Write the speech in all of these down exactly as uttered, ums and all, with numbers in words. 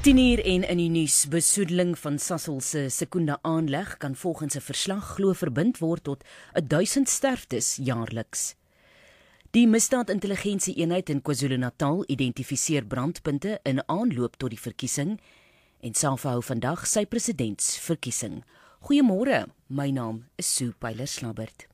tien uur en in die nuus, besoedeling van Sasol se Secunda aanleg kan volgens 'n verslag glo verbind word tot duisend sterftes jaarliks. Die misdaadintelligensie-eenheid in KwaZulu-Natal identifiseer brandpunte in aanloop tot die verkiesing en SAFA hou vandag sy presidentsverkiesing. Goeiemôre, my naam is Sue Pyler-Slabbert.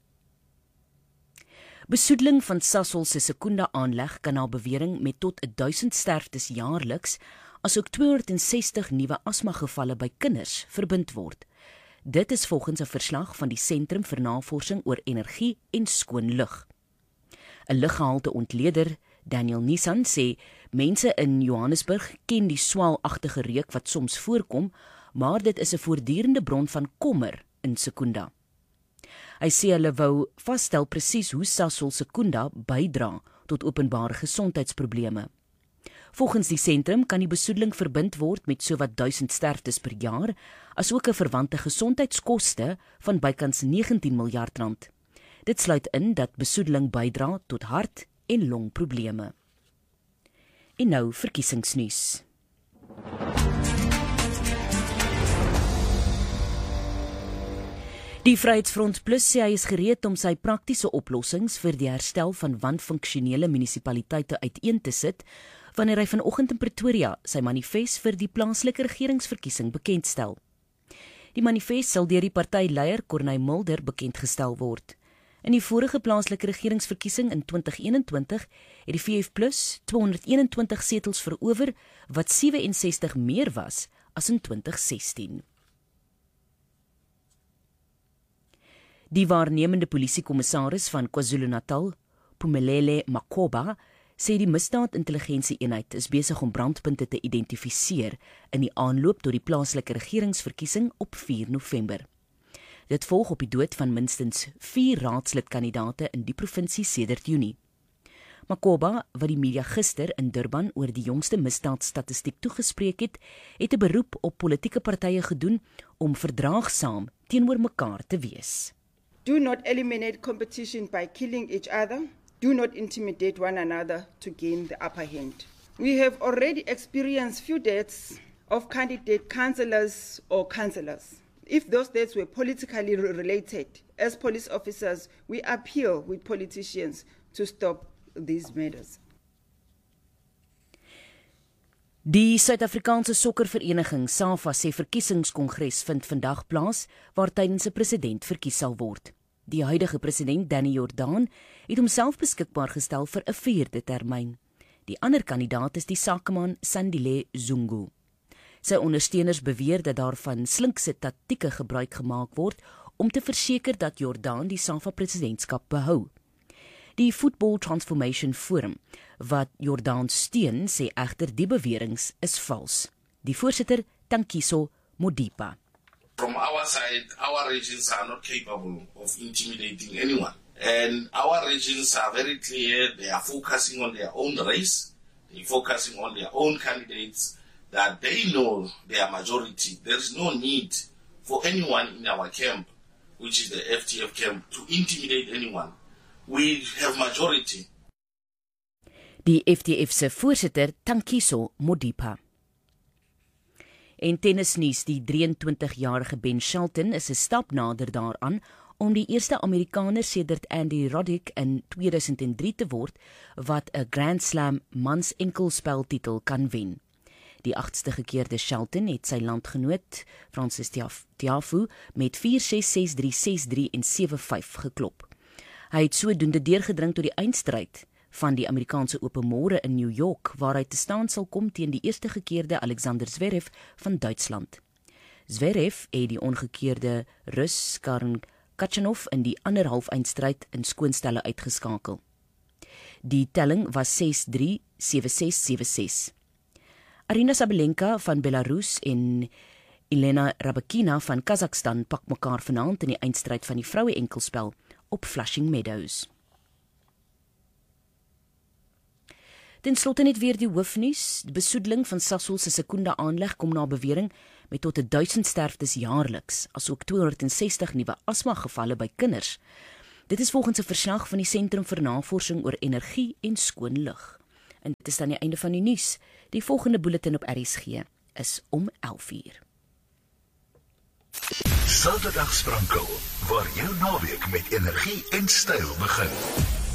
Besoedeling van Sasol se Secunda aanleg kan na bewering met tot duisend sterftes jaarliks asook tweehonderdsestig nuwe asma-gevalle by kinders verbind word. Dit is volgens 'n verslag van die Sentrum vir Navorsing oor Energie en Skoon Lug. 'n Luggehalte-ontleder, Daniel Nissan, sê mense in Johannesburg ken die swaalagtige reuk wat soms voorkom, maar dit is 'n voortdurende bron van kommer in Secunda. Hy sê hulle wou vasstel presies hoe Sasol Secunda bydra tot openbare gesondheidsprobleme. Volgens die sentrum kan die besoedeling verbind word met sowat duisend sterftes per jaar, asook 'n verwante gesondheidskoste van bykans negentien miljard rand. Dit sluit in dat besoedeling bydra tot hart- en longprobleme. En nou verkiesingsnuus. Die Vryheidsfront Plus sê hy is gereed om sy praktiese oplossings vir die herstel van wanfunksionele munisipaliteite uiteen te sit, wanneer hy vanoggend in Pretoria sy manifest vir die plaaslike regeringsverkiesing bekendstel. Die manifest sal deur die partyleier Corneille Mulder bekendgestel word. In die vorige plaaslike regeringsverkiesing in twintig eenentwintig het die V F Plus tweehonderdeenentwintig setels verower, wat ses en sestig meer was as in twintig sestien. Die waarnemende polisiekommissaris van KwaZulu-Natal, Phumelele Makhoba, sê die misdaadintelligensie-eenheid is besig om brandpunte te identifiseer in die aanloop tot die plaaslike regeringsverkiesing op vier November. Dit volg op die dood van minstens vier raadslidkandidate in die provinsie sedert Junie. Makhoba, wat die media gister in Durban oor die jongste misdaadstatistiek toegespreek het, het 'n beroep op politieke partye gedoen om verdraagsaam teenoor mekaar te wees. Do not eliminate competition by killing each other. Do not intimidate one another to gain the upper hand. We have already experienced few deaths of candidate councillors or councillors. If those deaths were politically related, as police officers, we appeal with politicians to stop these matters. Die Suid-Afrikaanse Sokkervereniging SAFA sê verkiesingskongres vind vandag plaas waar tydens 'n president verkies sal word. Die huidige president Danny Jordaan het homself beskikbaar gestel vir 'n vierde termyn. Die ander kandidaat is die sakeman Sandile Zungu. Sy ondersteuners beweer dat daar van slinkse taktieke gebruik gemaak word om te verseker dat Jordaan die SAFA presidentskap behou. Die Football Transformation Forum, wat Jordaan steun, sê egter die beweringe is vals. Die voorsitter, Tankiso Modipa. From our side, our regions are not capable of intimidating anyone. And our regions are very clear. They are focusing on their own race. They're focusing on their own candidates, that they know their majority. There is no need for anyone in our camp, which is the F T F camp, to intimidate anyone. We have majority. Die F T F se voorsitter, Tankiso Modipa. En tennisnuus, die drieëntwintigjarige Ben Shelton is 'n stap nader daaraan om die eerste Amerikaner sedert Andy Roddick in tweeduisend drie te word wat 'n Grand Slam mans enkelspeltitel kan wen. Die agtste gekeerde Shelton het sy landgenoot Francis Tiafoe met vier ses, ses drie, ses drie en sewe vyf geklop. Hy het sodoende deurgedring tot die eindstryd van die Amerikaanse Openmore in New York, waar hy te staan sal kom teen die eerste gekeerde Alexander Zverev van Duitsland. Zverev het die ongekeerde Rus Karen Khachanov in die ander halfeindstryd in skoonstelle uitgeskakel. Die telling was ses drie, sewe ses, sewe ses. Arina Sabalenka van Belarus en Elena Rybakina van Kazakhstan pak mekaar vanaand in die eindstryd van die vroue enkelspel op Flushing Meadows. Ten slotte net weer die hoofnuus. Die besoedeling van Sasol se Secunda aanleg kom na bewering met tot duisend sterftes jaarliks, asook tweehonderdsestig nuwe asma-gevalle by kinders. Dit is volgens 'n verslag van die Sentrum vir Navorsing oor Energie en Skoon Lug. En dit is dan die einde van die nuus. Die volgende bulletin op R S G is om elf uur. Saterdag Sprankel, waar jou naweek met energie en styl begin.